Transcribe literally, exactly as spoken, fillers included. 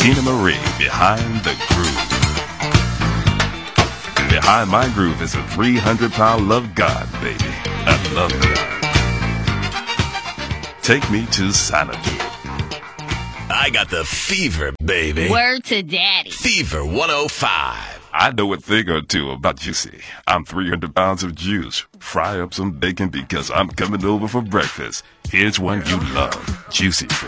Tina Marie behind the groove. Behind my groove is a three hundred pound love God, baby. I love God. Take me to Xanadu. I got the fever, baby. Word to daddy. Fever one oh five. I know a thing or two about Juicy. I'm three hundred pounds of juice. Fry up some bacon because I'm coming over for breakfast. Here's one you love. Juicy fruit.